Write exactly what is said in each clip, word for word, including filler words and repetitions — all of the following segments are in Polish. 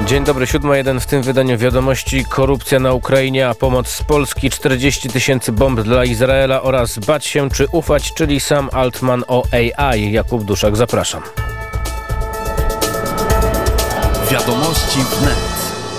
Dzień dobry, siódma jeden w tym wydaniu wiadomości. Korupcja na Ukrainie, a pomoc z Polski, czterdzieści tysięcy bomb dla Izraela oraz bać się czy ufać, czyli Sam Altman o A I. Jakub Duszak, zapraszam. Wiadomości wnet.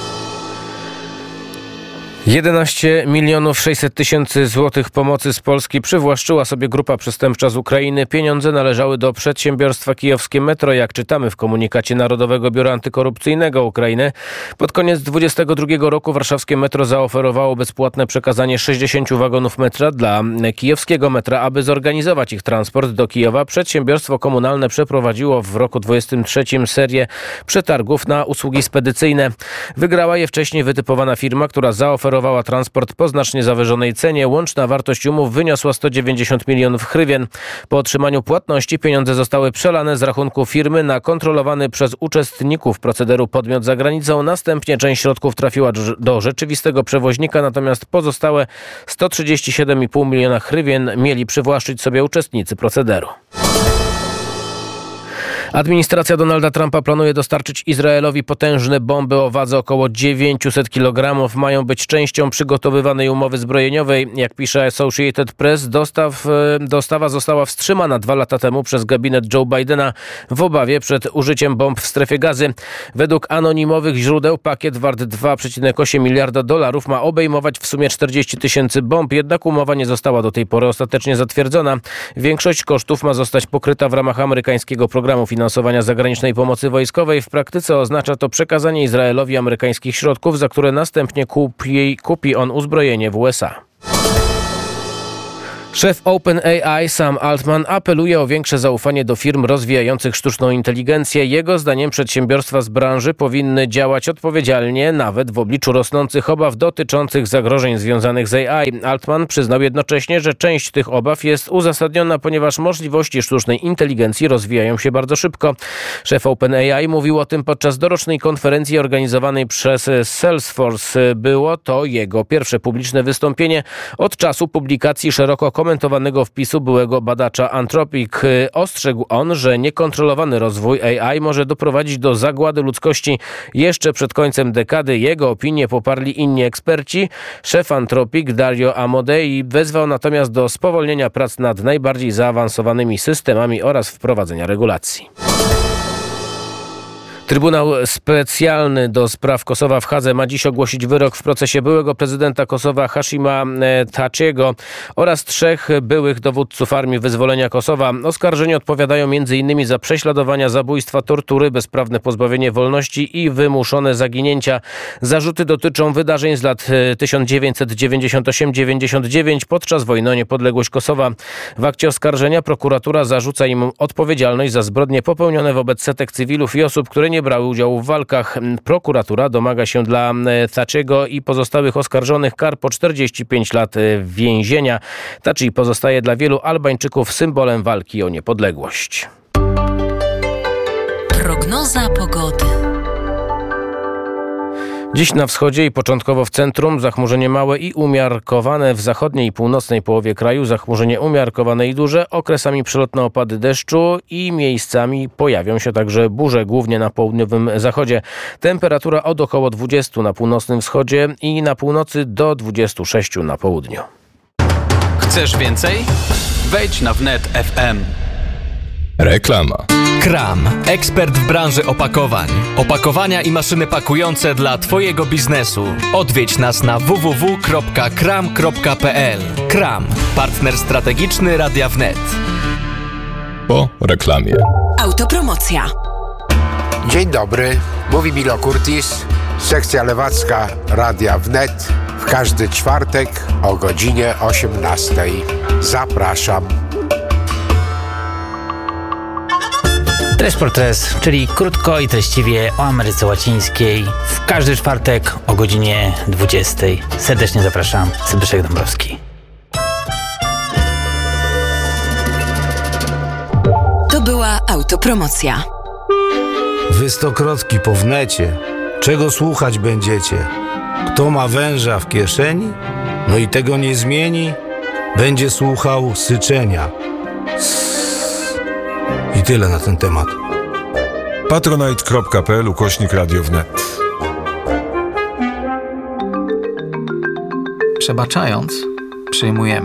jedenaście milionów sześćset tysięcy złotych pomocy z Polski przywłaszczyła sobie grupa przestępcza z Ukrainy. Pieniądze należały do przedsiębiorstwa Kijowskie Metro, jak czytamy w komunikacie Narodowego Biura Antykorupcyjnego Ukrainy. Pod koniec dwudziestego drugiego roku warszawskie Metro zaoferowało bezpłatne przekazanie sześćdziesięciu wagonów metra dla kijowskiego metra. Aby zorganizować ich transport do Kijowa, przedsiębiorstwo komunalne przeprowadziło w roku dwudziestym trzecim serię przetargów na usługi spedycyjne. Wygrała je wcześniej wytypowana firma, która zaoferowała transport po znacznie zawyżonej cenie. Łączna wartość umów wyniosła sto dziewięćdziesiąt milionów hrywien. Po otrzymaniu płatności pieniądze zostały przelane z rachunku firmy na kontrolowany przez uczestników procederu podmiot za granicą. Następnie część środków trafiła do rzeczywistego przewoźnika, natomiast pozostałe sto trzydzieści siedem i pół miliona hrywien mieli przywłaszczyć sobie uczestnicy procederu. Administracja Donalda Trumpa planuje dostarczyć Izraelowi potężne bomby o wadze około dziewięćset kilogramów. Mają być częścią przygotowywanej umowy zbrojeniowej. Jak pisze Associated Press, dostaw, dostawa została wstrzymana dwa lata temu przez gabinet Joe Bidena w obawie przed użyciem bomb w strefie Gazy. Według anonimowych źródeł pakiet wart dwa przecinek osiem miliarda dolarów ma obejmować w sumie czterdzieści tysięcy bomb, jednak umowa nie została do tej pory ostatecznie zatwierdzona. Większość kosztów ma zostać pokryta w ramach amerykańskiego programu finansowego. Finansowania zagranicznej pomocy wojskowej. W praktyce oznacza to przekazanie Izraelowi amerykańskich środków, za które następnie kupi, kupi on uzbrojenie w U S A. Szef OpenAI Sam Altman apeluje o większe zaufanie do firm rozwijających sztuczną inteligencję. Jego zdaniem przedsiębiorstwa z branży powinny działać odpowiedzialnie, nawet w obliczu rosnących obaw dotyczących zagrożeń związanych z A I. Altman przyznał jednocześnie, że część tych obaw jest uzasadniona, ponieważ możliwości sztucznej inteligencji rozwijają się bardzo szybko. Szef OpenAI mówił o tym podczas dorocznej konferencji organizowanej przez Salesforce. Było to jego pierwsze publiczne wystąpienie od czasu publikacji szeroko komentowanego wpisu byłego badacza Anthropic. Ostrzegł on, że niekontrolowany rozwój A I może doprowadzić do zagłady ludzkości jeszcze przed końcem dekady. Jego opinię poparli inni eksperci. Szef Anthropic Dario Amodei wezwał natomiast do spowolnienia prac nad najbardziej zaawansowanymi systemami oraz wprowadzenia regulacji. Trybunał Specjalny do spraw Kosowa w Hadze ma dziś ogłosić wyrok w procesie byłego prezydenta Kosowa Hashima Thaçiego oraz trzech byłych dowódców Armii Wyzwolenia Kosowa. Oskarżeni odpowiadają między innymi za prześladowania, zabójstwa, tortury, bezprawne pozbawienie wolności i wymuszone zaginięcia. Zarzuty dotyczą wydarzeń z lat tysiąc dziewięćset dziewięćdziesiąt osiem dziewięćdziesiąt dziewięć podczas wojny o niepodległość Kosowa. W akcie oskarżenia prokuratura zarzuca im odpowiedzialność za zbrodnie popełnione wobec setek cywilów i osób, które nie brały udziału w walkach. Prokuratura domaga się dla Thaçiego i pozostałych oskarżonych kar po czterdzieści pięć lat więzienia. Thaçi pozostaje dla wielu Albańczyków symbolem walki o niepodległość. Prognoza pogody. Dziś na wschodzie i początkowo w centrum zachmurzenie małe i umiarkowane, w zachodniej i północnej połowie kraju zachmurzenie umiarkowane i duże, okresami przelotne opady deszczu i miejscami pojawią się także burze, głównie na południowym zachodzie. Temperatura od około dwudziestu na północnym wschodzie i na północy do dwudziestu sześciu na południu. Chcesz więcej? Wejdź na wnet kropka f m. Reklama. Kram. Ekspert w branży opakowań. Opakowania i maszyny pakujące dla Twojego biznesu. Odwiedź nas na w w w kropka kram kropka p l. Kram. Partner strategiczny Radia Wnet. Po reklamie. Autopromocja. Dzień dobry. Mówi Milo Curtis. Sekcja lewacka Radia Wnet. W każdy czwartek o godzinie osiemnastej. Zapraszam. Tres por Tres, czyli krótko i treściwie o Ameryce Łacińskiej. W każdy czwartek o godzinie dwudziestej. Serdecznie zapraszam. Zbyszek Dąbrowski. To była autopromocja. Wy stokrotki po wnecie, czego słuchać będziecie? Kto ma węża w kieszeni? No i tego nie zmieni, będzie słuchał syczenia. I tyle na ten temat. patronite kropka p l ukośnik Radio Wnet. przebaczając, przyjmujemy.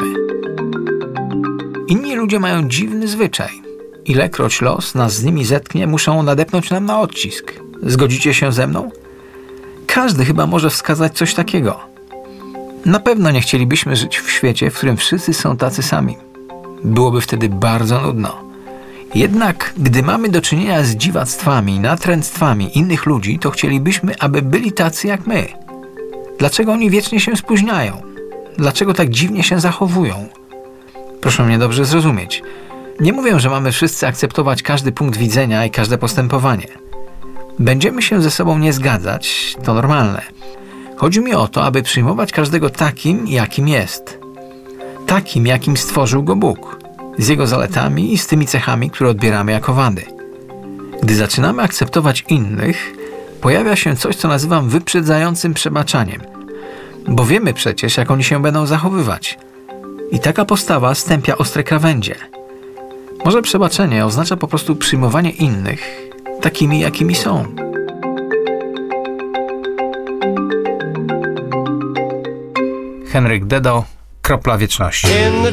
Inni ludzie mają dziwny zwyczaj. Ilekroć los nas z nimi zetknie, muszą nadepnąć nam na odcisk. Zgodzicie się ze mną? Każdy chyba może wskazać coś takiego. Na pewno nie chcielibyśmy żyć w świecie, w którym wszyscy są tacy sami. Byłoby wtedy bardzo nudno. Jednak gdy mamy do czynienia z dziwactwami, natręctwami innych ludzi, to chcielibyśmy, aby byli tacy jak my. Dlaczego oni wiecznie się spóźniają? Dlaczego tak dziwnie się zachowują? Proszę mnie dobrze zrozumieć. Nie mówię, że mamy wszyscy akceptować każdy punkt widzenia i każde postępowanie. Będziemy się ze sobą nie zgadzać, to normalne. Chodzi mi o to, aby przyjmować każdego takim, jakim jest. Takim, jakim stworzył go Bóg. Z jego zaletami i z tymi cechami, które odbieramy jako wady. Gdy zaczynamy akceptować innych, pojawia się coś, co nazywam wyprzedzającym przebaczaniem. Bo wiemy przecież, jak oni się będą zachowywać. I taka postawa stępia ostre krawędzie. Może przebaczenie oznacza po prostu przyjmowanie innych takimi, jakimi są. Henryk Dedo, Kropla Wieczności.